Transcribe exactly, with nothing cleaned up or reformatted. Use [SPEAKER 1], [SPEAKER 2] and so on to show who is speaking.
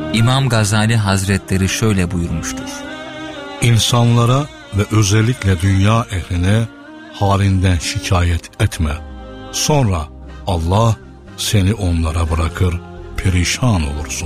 [SPEAKER 1] İmam Gazali Hazretleri şöyle buyurmuştur:
[SPEAKER 2] İnsanlara ve özellikle dünya ehline halinden şikayet etme. Sonra Allah seni onlara bırakır, perişan olursun.